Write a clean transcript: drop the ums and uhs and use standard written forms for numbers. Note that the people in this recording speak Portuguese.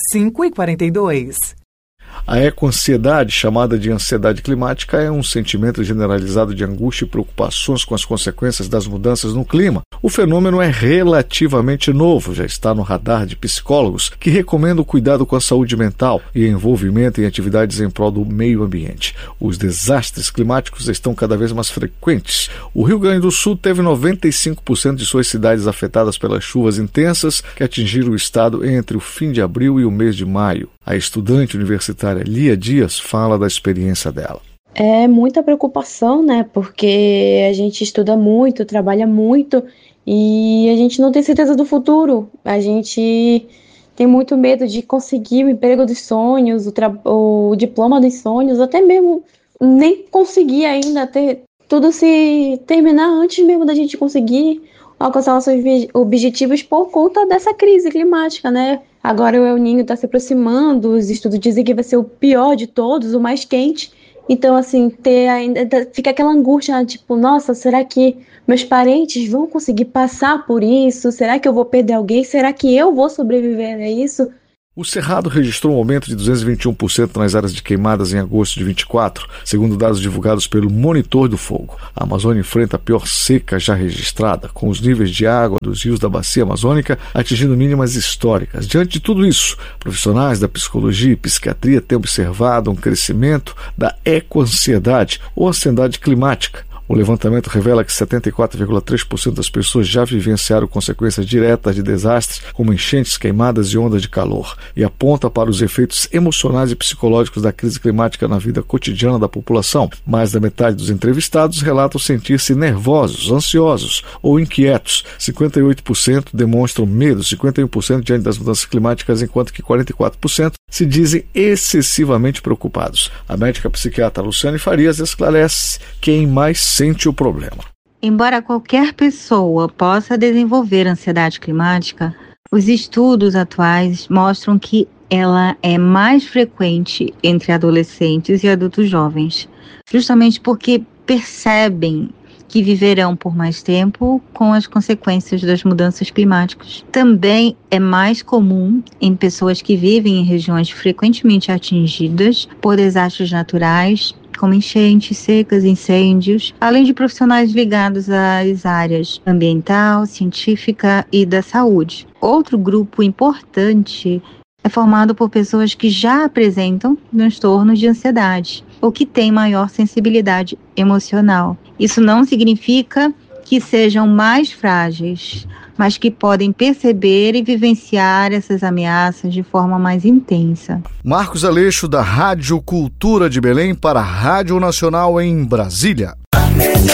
5h42. A ecoansiedade, chamada de ansiedade climática, é um sentimento generalizado de angústia e preocupações com as consequências das mudanças no clima. O fenômeno é relativamente novo, já está no radar de psicólogos que recomendam cuidado com a saúde mental e envolvimento em atividades em prol do meio ambiente. Os desastres climáticos estão cada vez mais frequentes. O Rio Grande do Sul teve 95% de suas cidades afetadas pelas chuvas intensas que atingiram o estado entre o fim de abril e o mês de maio. A estudante universitária Lia Dias fala da experiência dela. É muita preocupação, né? Porque a gente estuda muito, trabalha muito e a gente não tem certeza do futuro. A gente tem muito medo de conseguir o emprego dos sonhos, o diploma dos sonhos, até mesmo nem conseguir ainda ter tudo se terminar antes mesmo da gente conseguir alcançar nossos objetivos por conta dessa crise climática, né? Agora o El Niño está se aproximando, os estudos dizem que vai ser o pior de todos, o mais quente. Então, assim, fica aquela angústia, tipo, nossa, será que meus parentes vão conseguir passar por isso? Será que eu vou perder alguém? Será que eu vou sobreviver a isso? O Cerrado registrou um aumento de 221% nas áreas de queimadas em agosto de 24, segundo dados divulgados pelo Monitor do Fogo. A Amazônia enfrenta a pior seca já registrada, com os níveis de água dos rios da bacia amazônica atingindo mínimas históricas. Diante de tudo isso, profissionais da psicologia e psiquiatria têm observado um crescimento da ecoansiedade ou ansiedade climática. O levantamento revela que 74,3% das pessoas já vivenciaram consequências diretas de desastres, como enchentes, queimadas e ondas de calor, e aponta para os efeitos emocionais e psicológicos da crise climática na vida cotidiana da população. Mais da metade dos entrevistados relatam sentir-se nervosos, ansiosos ou inquietos. 58% demonstram medo, 51% diante das mudanças climáticas, enquanto que 44% se dizem excessivamente preocupados. A médica psiquiatra Luciane Farias esclarece quem mais sente o problema. Embora qualquer pessoa possa desenvolver ansiedade climática, os estudos atuais mostram que ela é mais frequente entre adolescentes e adultos jovens, justamente porque percebem que viverão por mais tempo com as consequências das mudanças climáticas. Também é mais comum em pessoas que vivem em regiões frequentemente atingidas por desastres naturais, como enchentes, secas, incêndios, além de profissionais ligados às áreas ambiental, científica e da saúde. Outro grupo importante é formado por pessoas que já apresentam transtornos de ansiedade ou que têm maior sensibilidade emocional. Isso não significa que sejam mais frágeis, mas que podem perceber e vivenciar essas ameaças de forma mais intensa. Marcos Aleixo, da Rádio Cultura de Belém, para a Rádio Nacional em Brasília.